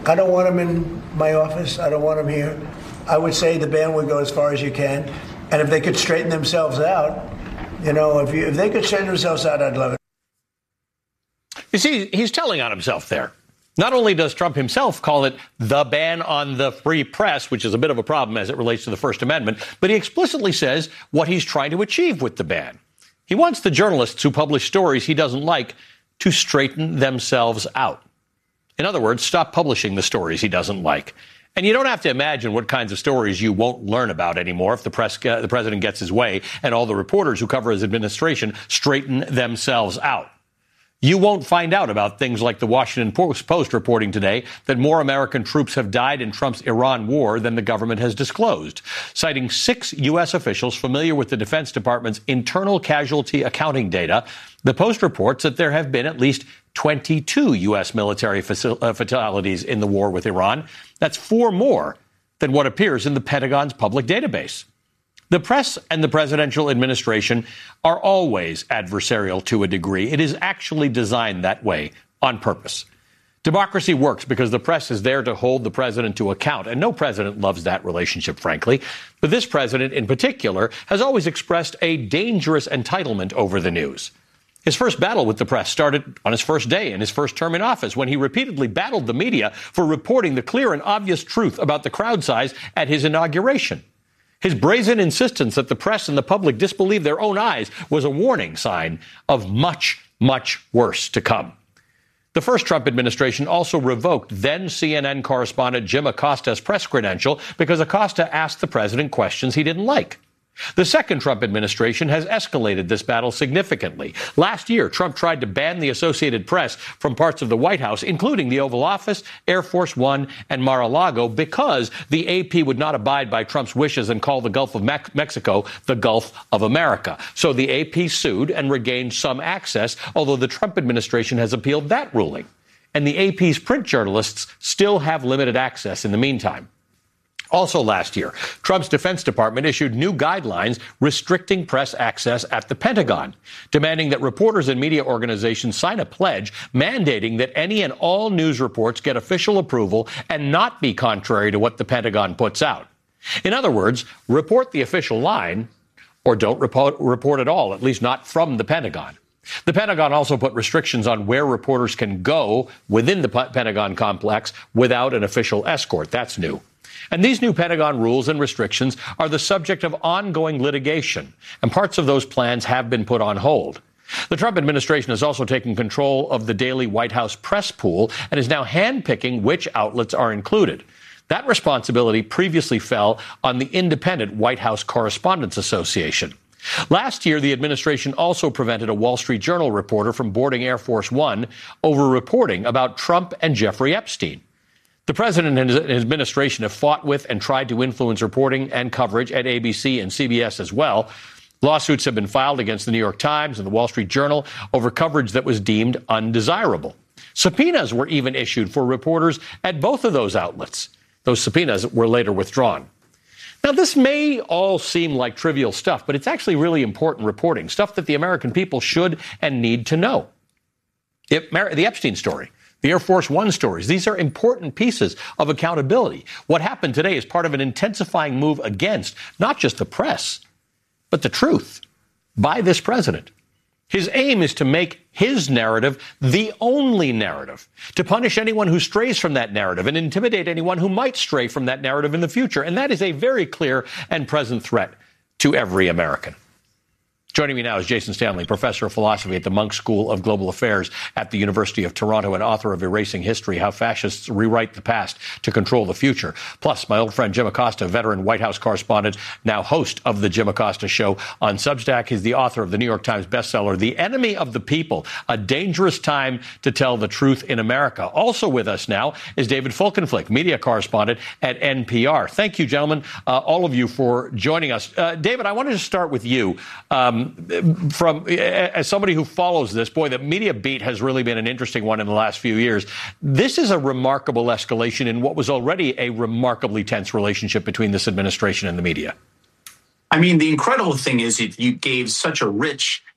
I don't want him in my office. I don't want him here. I would say the ban would go as far as you can. And if they could straighten themselves out, if they could straighten themselves out, I'd love it. You see, he's telling on himself there. Not only does Trump himself call it the ban on the free press, which is a bit of a problem as it relates to the First Amendment, but he explicitly says what he's trying to achieve with the ban. He wants the journalists who publish stories he doesn't like to straighten themselves out. In other words, stop publishing the stories he doesn't like. And you don't have to imagine what kinds of stories you won't learn about anymore if the president gets his way and all the reporters who cover his administration straighten themselves out. You won't find out about things like the Washington Post reporting today that more American troops have died in Trump's Iran war than the government has disclosed. Citing 6 U.S. officials familiar with the Defense Department's internal casualty accounting data, the Post reports that there have been at least 22 U.S. military fatalities in the war with Iran. That's 4 more than what appears in the Pentagon's public database. The press and the presidential administration are always adversarial to a degree. It is actually designed that way on purpose. Democracy works because the press is there to hold the president to account, and no president loves that relationship, frankly. But this president in particular has always expressed a dangerous entitlement over the news. His first battle with the press started on his first day in his first term in office, when he repeatedly battled the media for reporting the clear and obvious truth about the crowd size at his inauguration. His brazen insistence that the press and the public disbelieve their own eyes was a warning sign of much, much worse to come. The first Trump administration also revoked then CNN correspondent Jim Acosta's press credential because Acosta asked the president questions he didn't like. The second Trump administration has escalated this battle significantly. Last year, Trump tried to ban the Associated Press from parts of the White House, including the Oval Office, Air Force One, and Mar-a-Lago, because the AP would not abide by Trump's wishes and call the Gulf of Mexico the Gulf of America. So the AP sued and regained some access, although the Trump administration has appealed that ruling. And the AP's print journalists still have limited access in the meantime. Also last year, Trump's Defense Department issued new guidelines restricting press access at the Pentagon, demanding that reporters and media organizations sign a pledge mandating that any and all news reports get official approval and not be contrary to what the Pentagon puts out. In other words, report the official line or don't report at all, at least not from the Pentagon. The Pentagon also put restrictions on where reporters can go within the Pentagon complex without an official escort. That's new. And these new Pentagon rules and restrictions are the subject of ongoing litigation, and parts of those plans have been put on hold. The Trump administration has also taken control of the daily White House press pool and is now handpicking which outlets are included. That responsibility previously fell on the independent White House Correspondents Association. Last year, the administration also prevented a Wall Street Journal reporter from boarding Air Force One over reporting about Trump and Jeffrey Epstein. The president and his administration have fought with and tried to influence reporting and coverage at ABC and CBS as well. Lawsuits have been filed against the New York Times and the Wall Street Journal over coverage that was deemed undesirable. Subpoenas were even issued for reporters at both of those outlets. Those subpoenas were later withdrawn. Now, this may all seem like trivial stuff, but it's actually really important reporting, stuff that the American people should and need to know. The Epstein story. The Air Force One stories. These are important pieces of accountability. What happened today is part of an intensifying move against not just the press, but the truth by this president. His aim is to make his narrative the only narrative, to punish anyone who strays from that narrative and intimidate anyone who might stray from that narrative in the future. And that is a very clear and present threat to every American. Joining me now is Jason Stanley, professor of philosophy at the Munk School of Global Affairs at the University of Toronto and author of Erasing History, How Fascists Rewrite the Past to Control the Future. Plus, my old friend Jim Acosta, veteran White House correspondent, now host of The Jim Acosta Show on Substack. He's the author of the New York Times bestseller, The Enemy of the People, A Dangerous Time to Tell the Truth in America. Also with us now is David Folkenflik, media correspondent at NPR. Thank you, gentlemen, all of you, for joining us. David, I wanted to start with you. As somebody who follows this, boy, the media beat has really been an interesting one in the last few years. This is a remarkable escalation in what was already a remarkably tense relationship between this administration and the media. I mean, the incredible thing is you gave such a rich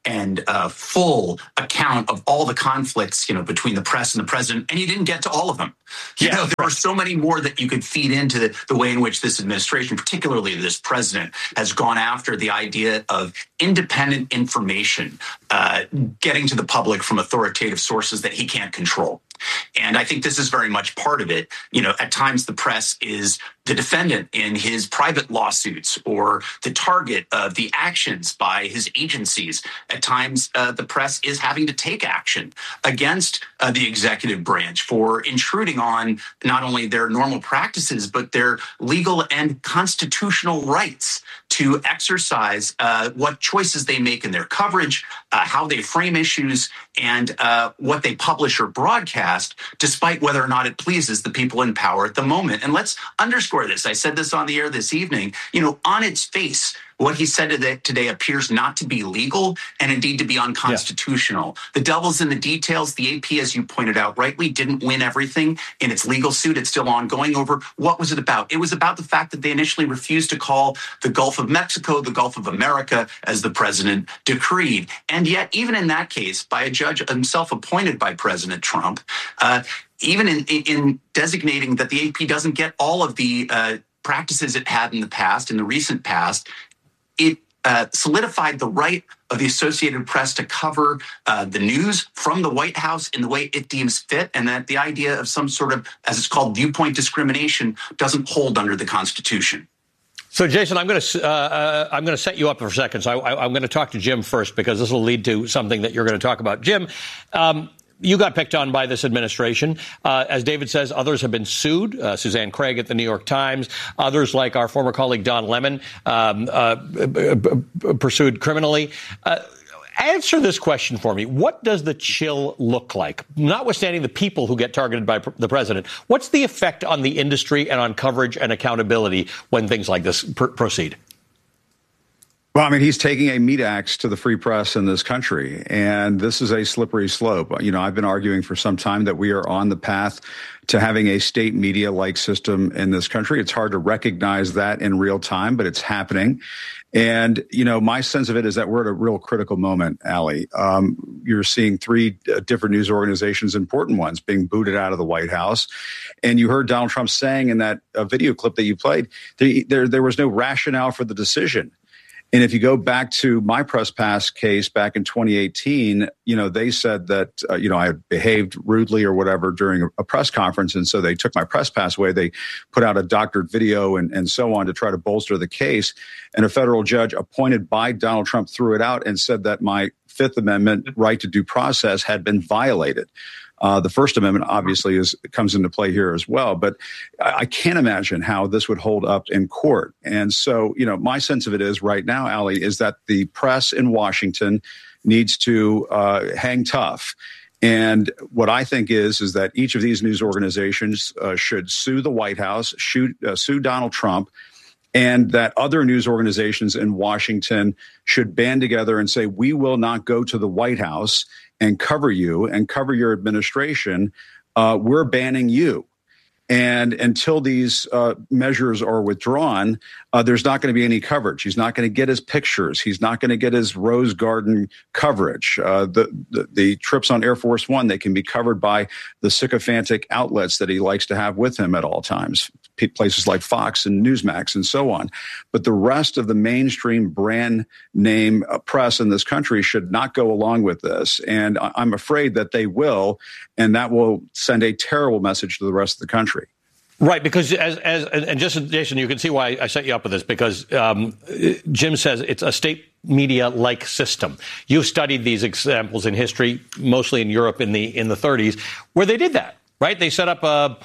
and full account of all the conflicts, between the press and the president, and you didn't get to all of them. There were so many more that you could feed into the way in which this administration, particularly this president, has gone after the idea of independent information getting to the public from authoritative sources that he can't control. And I think this is very much part of it. At times the press is the defendant in his private lawsuits or the target of the actions by his agencies. At times the press is having to take action against the executive branch for intruding on not only their normal practices, but their legal and constitutional rights to exercise what choices they make in their coverage, how they frame issues, and what they publish or broadcast, despite whether or not it pleases the people in power at the moment. And let's underscore this. I said this on the air this evening. On its face, what he said today appears not to be legal and indeed to be unconstitutional. Yeah. The devil's in the details. The AP, as you pointed out rightly, didn't win everything in its legal suit. It's still ongoing over what was it about? It was about the fact that they initially refused to call the Gulf of Mexico the Gulf of America, as the president decreed. And yet, even in that case, by a judge himself appointed by President Trump, even in designating that the AP doesn't get all of the practices it had in the recent past, it solidified the right of the Associated Press to cover the news from the White House in the way it deems fit, and that the idea of some sort of, as it's called, viewpoint discrimination doesn't hold under the Constitution. So, Jason, I'm going to set you up for a second. So I'm going to talk to Jim first, because this will lead to something that you're going to talk about. Jim, you got picked on by this administration. As David says, others have been sued. Suzanne Craig at the New York Times. Others, like our former colleague Don Lemon, pursued criminally. Answer this question for me. What does the chill look like? Notwithstanding the people who get targeted by the president, what's the effect on the industry and on coverage and accountability when things like this proceed? Well, he's taking a meat axe to the free press in this country, and this is a slippery slope. I've been arguing for some time that we are on the path to having a state media-like system in this country. It's hard to recognize that in real time, but it's happening. And, my sense of it is that we're at a real critical moment, Allie. You're seeing three different news organizations, important ones, being booted out of the White House. And you heard Donald Trump saying in that video clip that you played, there was no rationale for the decision. And if you go back to my press pass case back in 2018, they said that, I had behaved rudely or whatever during a press conference. And so they took my press pass away. They put out a doctored video and so on to try to bolster the case. And a federal judge appointed by Donald Trump threw it out and said that my Fifth Amendment right to due process had been violated. The First Amendment obviously comes into play here as well, but I can't imagine how this would hold up in court. And so, my sense of it is right now, Allie, is that the press in Washington needs to hang tough. And what I think is that each of these news organizations should sue the White House, sue Donald Trump, and that other news organizations in Washington should band together and say, we will not go to the White House and cover you and cover your administration. We're banning you. And until these measures are withdrawn, there's not going to be any coverage. He's not going to get his pictures. He's not going to get his Rose Garden coverage. The trips on Air Force One, they can be covered by the sycophantic outlets that he likes to have with him at all times, places like Fox and Newsmax and so on. But the rest of the mainstream brand name press in this country should not go along with this. And I'm afraid that they will, and that will send a terrible message to the rest of the country. Right, because Jason, you can see why I set you up with this, because Jim says it's a state media-like system. You've studied these examples in history, mostly in Europe in the 30s, where they did that, right? They set up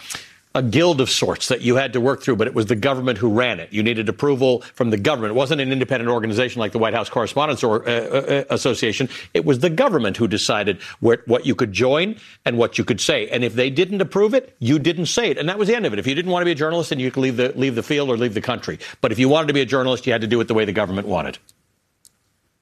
a guild of sorts that you had to work through, but it was the government who ran it. You needed approval from the government. It wasn't an independent organization like the White House Correspondents Association. It was the government who decided what you could join and what you could say. And if they didn't approve it, you didn't say it. And that was the end of it. If you didn't want to be a journalist, then you could leave the field or leave the country. But if you wanted to be a journalist, you had to do it the way the government wanted.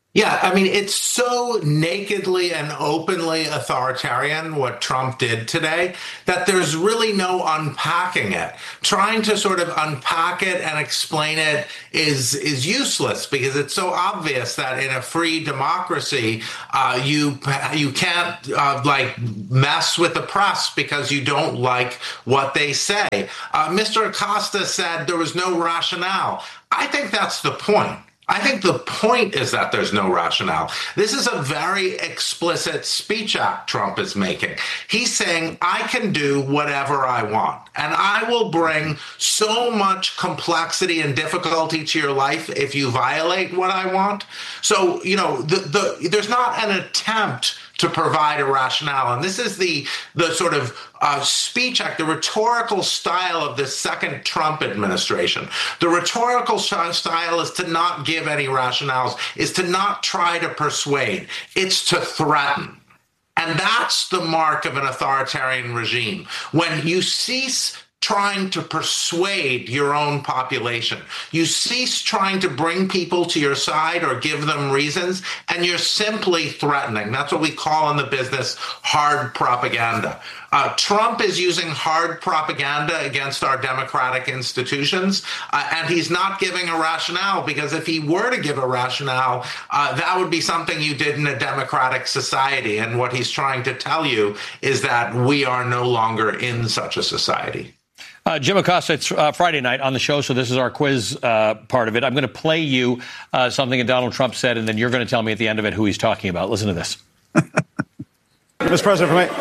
Yeah, I mean, it's so nakedly and openly authoritarian what Trump did today that there's really no unpacking it. Trying to sort of unpack it and explain it is useless because it's so obvious that in a free democracy, you can't like mess with the press because you don't like what they say. Mr. Acosta said there was no rationale. I think that's the point. I think the point is that there's no rationale. This is a very explicit speech act Trump is making. He's saying, I can do whatever I want, and I will bring so much complexity and difficulty to your life if you violate what I want. So, you know, there's not an attempt to provide a rationale. And this is the sort of speech act, the rhetorical style of the second Trump administration. The rhetorical style is to not give any rationales, is to not try to persuade. It's to threaten. And that's the mark of an authoritarian regime. When you cease trying to persuade your own population. You cease trying to bring people to your side or give them reasons, and you're simply threatening. That's what we call in the business hard propaganda. Trump is using hard propaganda against our democratic institutions, and he's not giving a rationale, because if he were to give a rationale, that would be something you did in a democratic society. And what he's trying to tell you is that we are no longer in such a society. Jim Acosta, it's Friday night on the show, so this is our quiz part of it. I'm going to play you something that Donald Trump said, and then you're going to tell me at the end of it who he's talking about. Listen to this. Mr. President,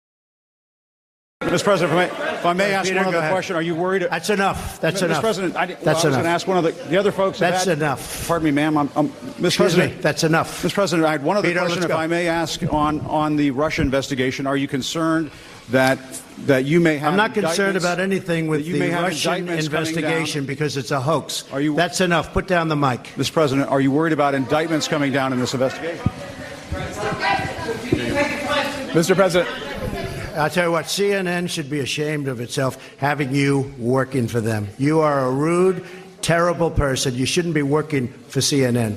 if I may ask Peter, one other question, are you worried? That's enough. That's Mr. enough. President, I that's was enough. going to ask one of the other folks. That's enough. Pardon me, ma'am. Mr. President, That's enough. Mr. President, I had one other Peter, question, let's if go. I may ask, on the Russia investigation. Are you concerned that you may have? I'm not concerned about anything with the Russian investigation because it's a hoax. That's enough. Put down the mic. Mr. President, are you worried about indictments coming down in this investigation? Mr. President. I'll tell you what, CNN should be ashamed of itself having you working for them. You are a rude, terrible person. You shouldn't be working for CNN.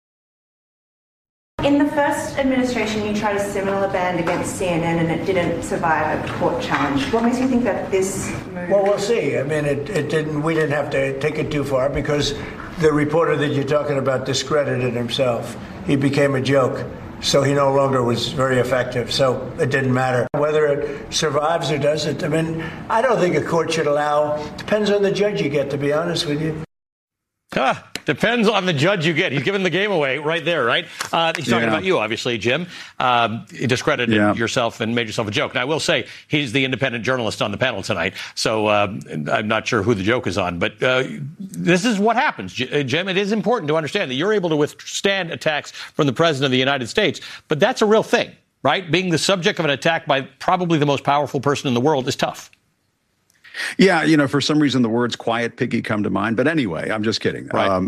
In the first administration, you tried a similar ban against CNN and it didn't survive a court challenge. What makes you think that this move... Well, we'll see. I mean, it didn't. We didn't have to take it too far because the reporter that you're talking about discredited himself. He became a joke. So he no longer was very effective. So it didn't matter whether it survives or doesn't. I mean, I don't think a court should allow. Depends on the judge you get, to be honest with you. Depends on the judge you get. He's giving the game away right there, right? He's talking about you, obviously, Jim. You discredited yourself and made yourself a joke. Now, I will say he's the independent journalist on the panel tonight, so I'm not sure who the joke is on. But this is what happens, Jim. It is important to understand that you're able to withstand attacks from the president of the United States, but that's a real thing, right? Being the subject of an attack by probably the most powerful person in the world is tough. Yeah, you know, for some reason the words quiet piggy come to mind. But anyway, I'm just kidding. Right.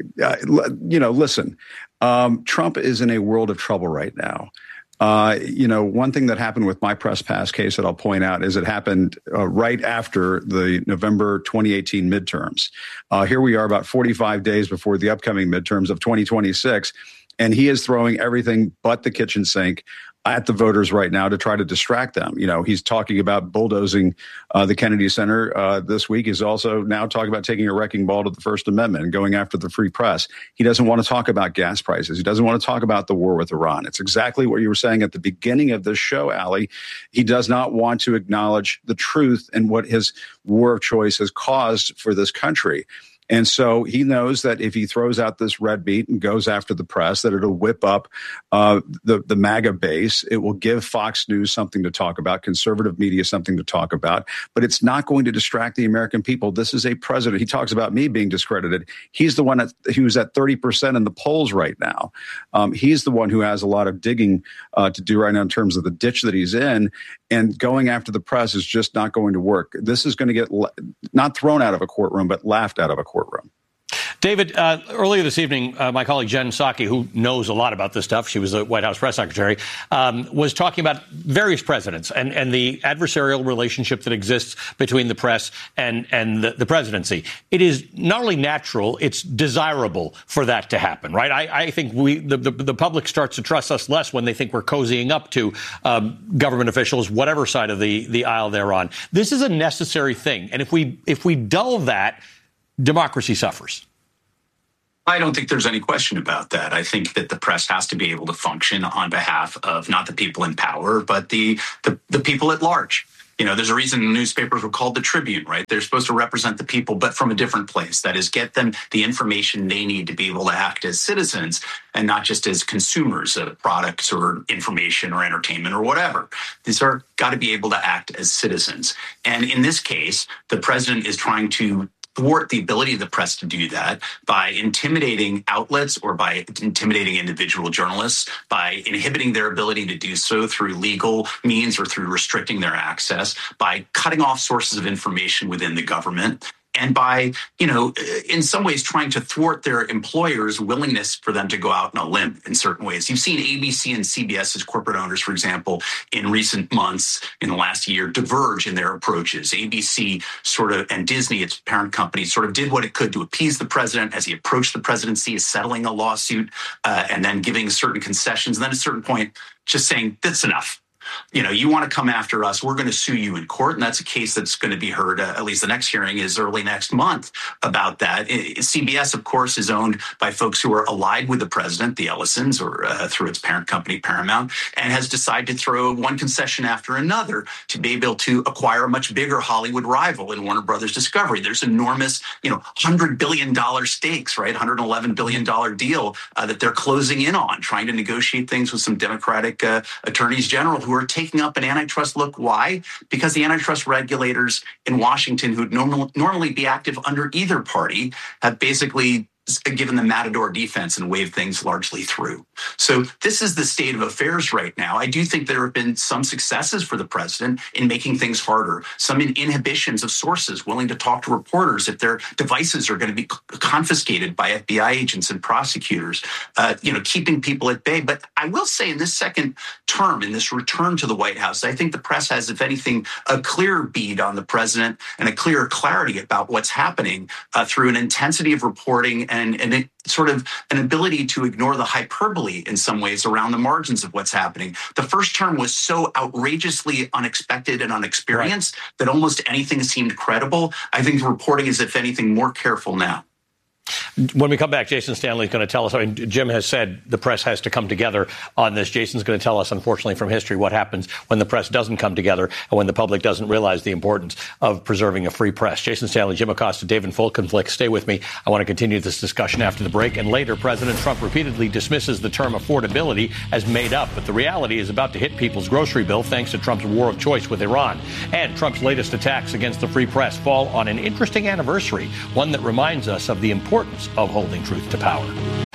Listen, Trump is in a world of trouble right now. One thing that happened with my press pass case that I'll point out is it happened right after the November 2018 midterms. Here we are about 45 days before the upcoming midterms of 2026. And he is throwing everything but the kitchen sink at the voters right now to try to distract them. You know, he's talking about bulldozing the Kennedy Center this week. He's also now talking about taking a wrecking ball to the First Amendment and going after the free press. He doesn't want to talk about gas prices. He doesn't want to talk about the war with Iran. It's exactly what you were saying at the beginning of this show, Ali. He does not want to acknowledge the truth and what his war of choice has caused for this country. And so he knows that if he throws out this red meat and goes after the press, that it'll whip up the MAGA base. It will give Fox News something to talk about, conservative media something to talk about, but it's not going to distract the American people. This is a president. He talks about me being discredited. He's the one who's at 30% in the polls right now. He's the one who has a lot of digging to do right now in terms of the ditch that he's in. And going after the press is just not going to work. This is going to get not thrown out of a courtroom, but laughed out of a courtroom. David, earlier this evening, my colleague Jen Psaki, who knows a lot about this stuff, she was the White House press secretary, was talking about various presidents and the adversarial relationship that exists between the press and the presidency. It is not only natural, it's desirable for that to happen, right? I think the public starts to trust us less when they think we're cozying up to government officials, whatever side of the aisle they're on. This is a necessary thing. And if we dull that, democracy suffers. I don't think there's any question about that. I think that the press has to be able to function on behalf of not the people in power, but the people at large. There's a reason the newspapers were called the Tribune, right? They're supposed to represent the people, but from a different place. That is, get them the information they need to be able to act as citizens and not just as consumers of products or information or entertainment or whatever. These are got to be able to act as citizens. And in this case, the president is trying to thwart the ability of the press to do that by intimidating outlets or by intimidating individual journalists, by inhibiting their ability to do so through legal means or through restricting their access, by cutting off sources of information within the government, and by, in some ways trying to thwart their employers' willingness for them to go out on a limb in certain ways. You've seen ABC and CBS as corporate owners, for example, in recent months, in the last year, diverge in their approaches. ABC and Disney, its parent company, did what it could to appease the president as he approached the presidency, settling a lawsuit, and then giving certain concessions. And then at a certain point, just saying, that's enough. You want to come after us, we're going to sue you in court. And that's a case that's going to be heard. At least the next hearing is early next month about that. CBS, of course, is owned by folks who are allied with the president, the Ellisons, or through its parent company, Paramount, and has decided to throw one concession after another to be able to acquire a much bigger Hollywood rival in Warner Brothers Discovery. There's enormous, $100 billion stakes, right? $111 billion deal that they're closing in on, trying to negotiate things with some Democratic attorneys general who are taking up an antitrust look. Why? Because the antitrust regulators in Washington, who'd normally be active under either party, have basically given the Matador defense and waved things largely through. So this is the state of affairs right now. I do think there have been some successes for the president in making things harder, some inhibitions of sources willing to talk to reporters if their devices are going to be confiscated by FBI agents and prosecutors, keeping people at bay. But I will say in this second term, in this return to the White House, I think the press has, if anything, a clearer bead on the president and a clearer clarity about what's happening through an intensity of reporting and an ability to ignore the hyperbole in some ways around the margins of what's happening. The first term was so outrageously unexpected and unexperienced that almost anything seemed credible. I think the reporting is, if anything, more careful now. When we come back, Jason Stanley is going to tell us. Jim has said the press has to come together on this. Jason's going to tell us, unfortunately, from history, what happens when the press doesn't come together and when the public doesn't realize the importance of preserving a free press. Jason Stanley, Jim Acosta, David Folkenflik, stay with me. I want to continue this discussion after the break. And later, President Trump repeatedly dismisses the term affordability as made up. But the reality is about to hit people's grocery bill thanks to Trump's war of choice with Iran. And Trump's latest attacks against the free press fall on an interesting anniversary, one that reminds us of the importance of holding truth to power.